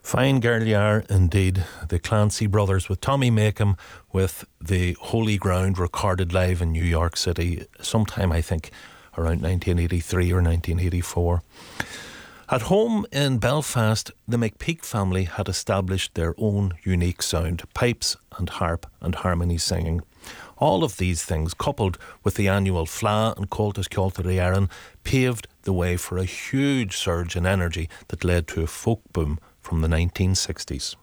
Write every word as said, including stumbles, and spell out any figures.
Fine girl you are, indeed. The Clancy Brothers with Tommy Makem with the Holy Ground recorded live in New York City sometime, I think, around nineteen eighty-three or nineteen eighty-four. At home in Belfast, the McPeak family had established their own unique sound, pipes and harp and harmony singing. All of these things, coupled with the annual Fleadh and Comhaltas Ceolta Éireann, paved the way for a huge surge in energy that led to a folk boom from the nineteen sixties.